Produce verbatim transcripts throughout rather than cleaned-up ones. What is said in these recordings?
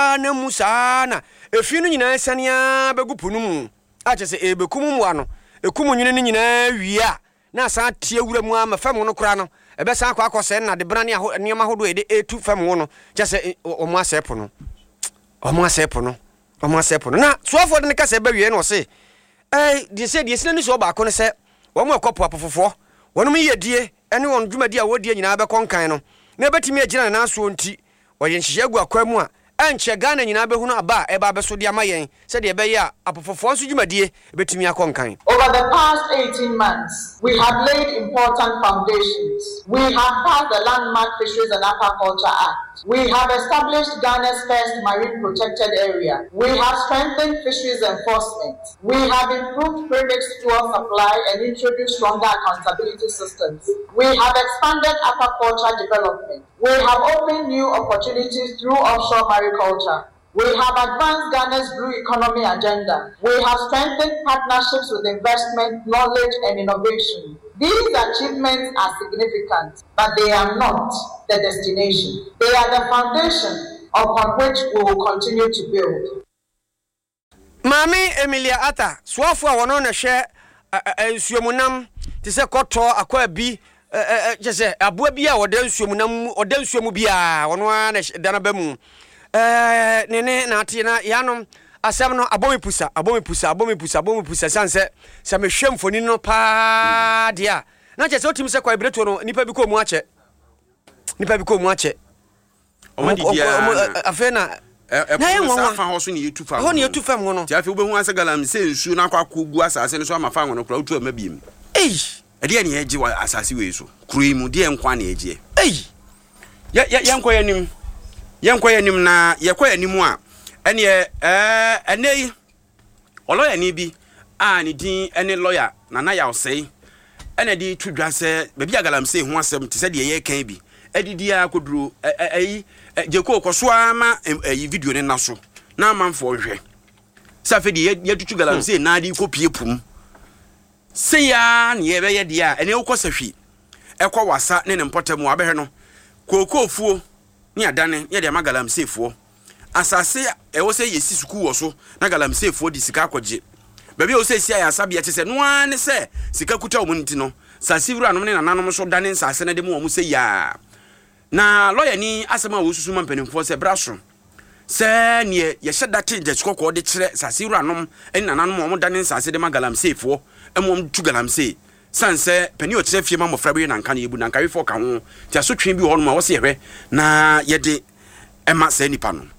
sa na musa na efi no nyina sania begupu no mu a che se ebekum mu ano ekum nwene no nyina wia na sa tie wura mu ama fam no kura no ebe san kwa akose na de brane aho niam ahodo e de etu fam wo no che se omo asepo no omo asepo no omo asepo no na soafo de ne kase ba wie no se eh de se de sina ni so ba ko ne se wo mo ekopo apofofo wono mi yedie ene won dwumadi a wodie nyina be konkan no na betimi agina na so nti oye nhihye agu akwa mu a anche Ghana nyina be hunu aba e ba be so de amayen se de be ya apofofo nso dwumadie betimi akonkan. Over the past eighteen months, we have laid important foundations. We have passed the Landmark Fisheries and Aquaculture Act. We have established Ghana's first marine protected area. We have strengthened fisheries enforcement. We have improved premixed fuel supply and introduced stronger accountability systems. We have expanded aquaculture development. We have opened new opportunities through offshore mariculture. We have advanced Ghana's blue economy agenda. We have strengthened partnerships with investment, knowledge, and innovation. These achievements are significant, but they are not the destination. They are the foundation upon which we will continue to build. Mami Emilia Ata, swafu a wono na hwe nsuomunam ti se koto akwa bi je se aboa bi a woda nsuomunam oda nsuomu bia wono na dana bamu eh nene na ate na yanom asem no abomi pusa abomi pusa abomi pusa abomi pusa sanse se me hwem foni no pa dia na je se otim se kwa ibreto no nipa bi ko mu ache nipa bi ko mu ache o di dia afena na ye won fa ho so ne yetu fa ho ne yetu fam ho no ti afi obehu asa galam se nsu na akwa kogu asase no so amafa ho no kura otu amabiem ei ede ne yeji wa asase we so kuru mu de nkwa na yeji ei ya ya yankwa yanim yankwa yanim na yakwa yanim a ene eh ene oloya ni bi a ne din ene lawyer na na ya osei ene di tudwa se be bia galam se ho asem ti se de ye kan bi edidi akoduro ayi jeko koso ama ayi video ne naso na amanfo hwe safe de yetutu galam se na di kopie pum se ya ne ye be ye de a ene ukosahwi ekwa wasa ne ne mpotemu abehwe no kokofuo ne adane ye de magalam sefuo asase e wo se yesi suku wo so na galam sefuo di sika akogye baby wo se sia ya sabia che se no ane se sika kuta wo nti no sasivru anom ne nananom so dane nsase ne de mo wo se ya na lawyer ni asema wo susu mampanimfo se braso se ne ye hyedate je chikoko de kire sasivru anom en nananom mo dane nsase de magalam sefuo emom tu galam se sanse pani o tire fie ma mofra bi na nka na ebu na nka wefo ka ho ti aso twen bi ho no ma wo se hwe na ye de ema se nipa no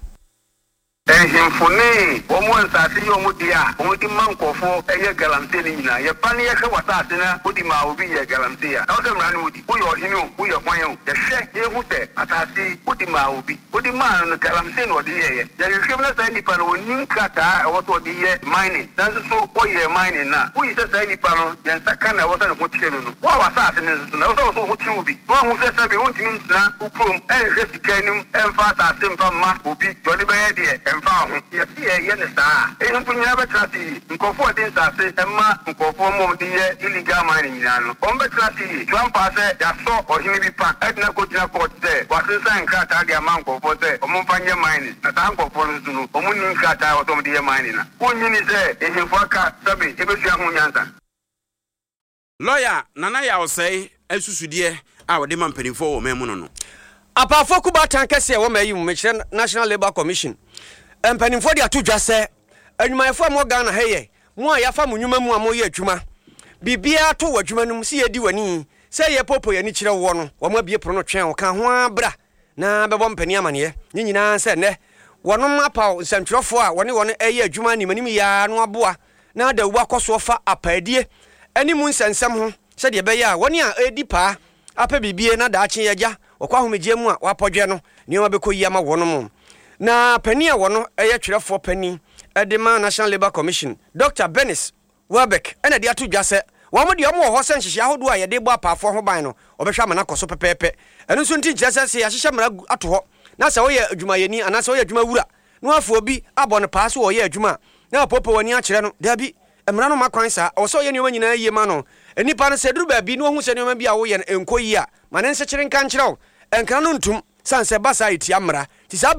ehimfoni omo nsase yo mo dia omo di mankofo eye galamte ni nyina ye pani ye hwa sase na odi ma obi ye galamte ya o se mra ni odi wo yo hinu wo yo kwan yo ye hwe ye hute atase odi ma obi odi ma no galamte no odi ye ye ye hwe na sai nipa no nin kata wo to odi ye mining dan so o ye mining na wo yi se sai nipa no ye nsaka na wo se no tire no wo wa sase ne so na wo so so tire obi wo hu se sabe won tinin na ukrom e hwe sikanim emfa sase mfa ma obi jodi be ye de emfa ho ye ye ye ne sa e hu punya be trati nkofo de sase emma nkofo mom de ye illegal mining nyina no on be trati Trump ase ya so ohini bi pa edna ko tina court de wa se san krata de man nkofo se omon fanye mining na ta nkofo no no omon nin krata o tom de ye mining na onyi ni se e hifo aka sabe e be sua ho nyansa lawyer nana ya osei asusude a wo de mampanimfo wo memu no no apafo kuba tankese wo mayi mu mechire National Labour Commission empanimfo de atodwa se anwumayefo mo Ghana heye mo ayafa mo nwuma mu amoye adwuma bibia to wadwuma num se yedi wani se ye popo ye ni kire wo no wo ma bie pro no twen wo ka ho abra na bebo mpani amane ye nyina se ne wonom apa nsantwerofo a woni woni eye adwuma ni manim ya no aboa na da wu akoso fa apaadie ani mu nsensem ho se de be ya woni a edi pa apa bibie na da ache yaja okwa homegye mu a wapodwe no nioma bekoyi ama wonom na pani a wono eye twerefo pani edema National Labour Commission Doctor Benis Welbeck ena de atodwa se wo mo de omo ho se nhihye ahodo a ye de bo apafo ho ban no obehwa mana koso pepepe eno so nti nkyese se ya hyehye mara ato ho na se wo ye adwuma yeni ana se wo ye adwuma wura no afo obi abo no paase wo ye adwuma na popo wani a kire no dabi emra no makwan sa wo so ye nioma nyina yie ma no enipa no se duru ba bi no hu se nioma bi a wo ye enkoyi a mane nse kire nka nkire wo enkra no ntum sanse basa iti amra ti